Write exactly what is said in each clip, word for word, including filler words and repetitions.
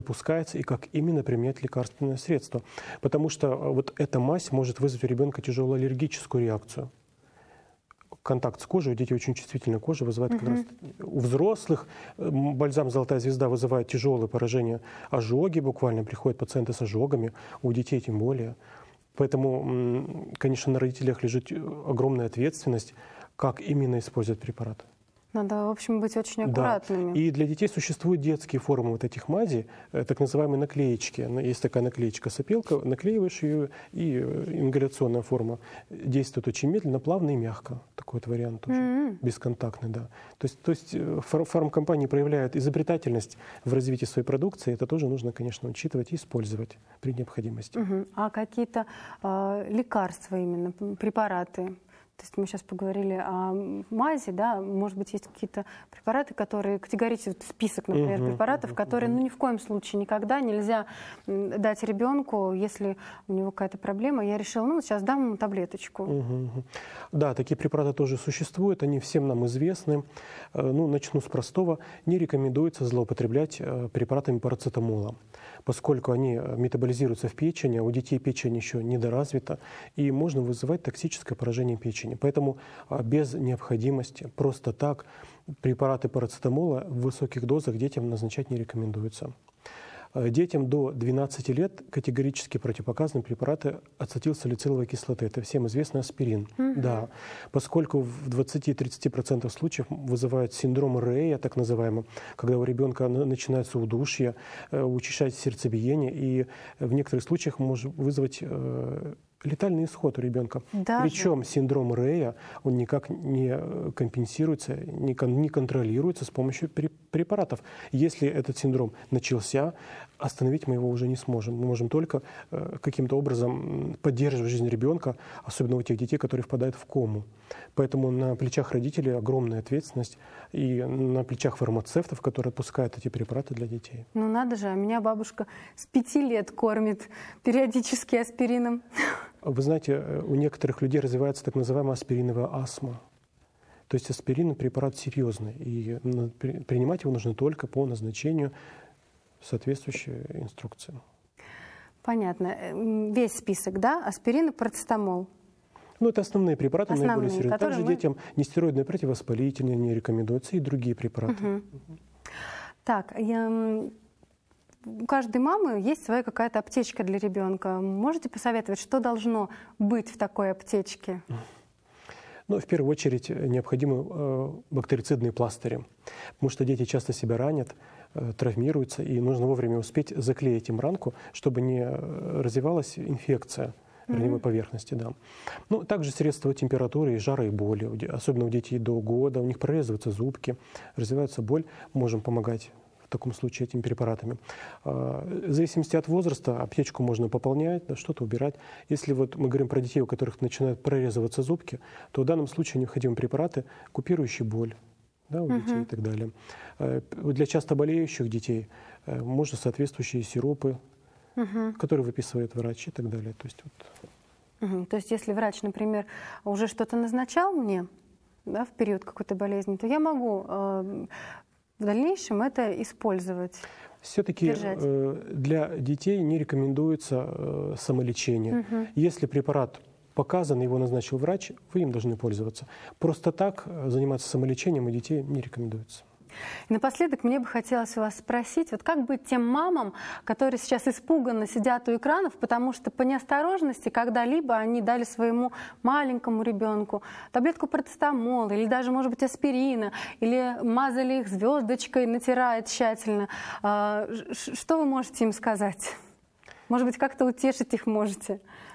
допускается и как именно применять лекарственное средство. Потому что вот эта мазь может вызвать у ребенка тяжелую аллергическую реакцию. Контакт с кожей, у детей очень чувствительная кожа, вызывает как раз у взрослых. Бальзам «Золотая звезда» вызывает тяжелые поражения, ожоги буквально, приходят пациенты с ожогами, у детей тем более. Поэтому, конечно, на родителях лежит огромная ответственность, как именно использовать препарат. Надо, в общем, быть очень аккуратными. Да. И для детей существуют детские формы вот этих мазей, так называемые наклеечки. Есть такая наклеечка-сопелка, наклеиваешь ее, и ингаляционная форма действует очень медленно, плавно и мягко. Такой вот вариант тоже, mm-hmm. бесконтактный, да. То есть, то есть фармкомпании проявляют изобретательность в развитии своей продукции, это тоже нужно, конечно, учитывать и использовать при необходимости. Mm-hmm. А какие-то э, лекарства именно, препараты? То есть мы сейчас поговорили о мази, да, может быть, есть какие-то препараты, которые категорически, список, например, uh-huh, препаратов, uh-huh, которые, uh-huh. ну, ни в коем случае никогда нельзя дать ребенку, если у него какая-то проблема. Я решила, ну, сейчас дам ему таблеточку. Uh-huh. Да, такие препараты тоже существуют, они всем нам известны. Ну, начну с простого. Не рекомендуется злоупотреблять препаратами парацетамола, поскольку они метаболизируются в печени, а у детей печень еще недоразвита, и можно вызывать токсическое поражение печени. Поэтому без необходимости, просто так, препараты парацетамола в высоких дозах детям назначать не рекомендуется. Детям до двенадцати лет категорически противопоказаны препараты ацетилсалициловой кислоты. Это всем известный аспирин. Mm-hmm. Да, поскольку в двадцати-тридцати процентах случаев вызывают синдром Рея, так называемый, когда у ребенка начинается удушье, учащается сердцебиение, и в некоторых случаях может вызвать летальный исход у ребенка. Даже? Причем синдром Рея, он никак не компенсируется, не, кон, не контролируется с помощью препаратов. Если этот синдром начался, остановить мы его уже не сможем. Мы можем только э, каким-то образом поддерживать жизнь ребенка, особенно у тех детей, которые впадают в кому. Поэтому на плечах родителей огромная ответственность и на плечах фармацевтов, которые отпускают эти препараты для детей. Ну надо же, а меня бабушка с пяти лет кормит периодически аспирином. Вы знаете, у некоторых людей развивается так называемая аспириновая астма. То есть аспирин – препарат серьезный, и принимать его нужно только по назначению соответствующей инструкции. Понятно. Весь список, да? Аспирин и парацетамол. Ну, это основные препараты, основные, наиболее серьезные. Также мы... детям нестероидные противовоспалительные не рекомендуются, и другие препараты. Угу. Так, я... у каждой мамы есть своя какая-то аптечка для ребенка. Можете посоветовать, что должно быть в такой аптечке? Ну, в первую очередь необходимы э, бактерицидные пластыри, потому что дети часто себя ранят, э, травмируются, и нужно вовремя успеть заклеить им ранку, чтобы не развивалась инфекция раневой mm-hmm. поверхности. Да. Ну, также средства температуры, и жара, и боли, особенно у детей до года, у них прорезываются зубки, развивается боль, можем помогать в таком случае этими препаратами. В зависимости от возраста аптечку можно пополнять, да, что-то убирать. Если вот мы говорим про детей, у которых начинают прорезываться зубки, то в данном случае необходимы препараты, купирующие боль, да, у uh-huh. детей и так далее. Для часто болеющих детей можно соответствующие сиропы, uh-huh. которые выписывает врач и так далее. То есть, вот. uh-huh. То есть если врач, например, уже что-то назначал мне, да, в период какой-то болезни, то я могу э, в дальнейшем это использовать. Все-таки э, для детей не рекомендуется э, самолечение. Uh-huh. Если препарат показан, его назначил врач, вы им должны пользоваться. Просто так заниматься самолечением у детей не рекомендуется. И напоследок мне бы хотелось вас спросить, вот как быть тем мамам, которые сейчас испуганно сидят у экранов, потому что по неосторожности когда-либо они дали своему маленькому ребенку таблетку парацетамола или даже, может быть, аспирина, или мазали их звездочкой, натирая тщательно. Что вы можете им сказать? Может быть, как-то утешить их можете?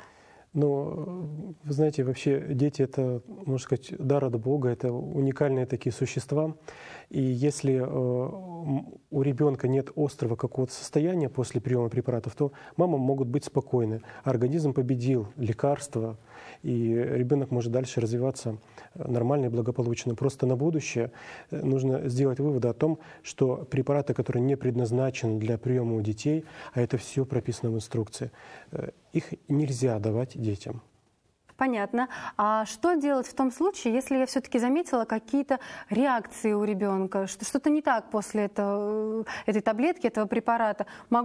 Ну, вы знаете, вообще дети – это, можно сказать, дар от Бога, это уникальные такие существа. И если э, у ребенка нет острого какого-то состояния после приема препаратов, то мамы могут быть спокойны. Организм победил лекарства, и ребенок может дальше развиваться нормально и благополучно. Просто на будущее нужно сделать выводы о том, что препараты, которые не предназначены для приема у детей, а это все прописано в инструкции, их нельзя давать детям. Понятно. А что делать в том случае, если я все-таки заметила какие-то реакции у ребенка, что что-то не так после этого, этой таблетки, этого препарата? Могу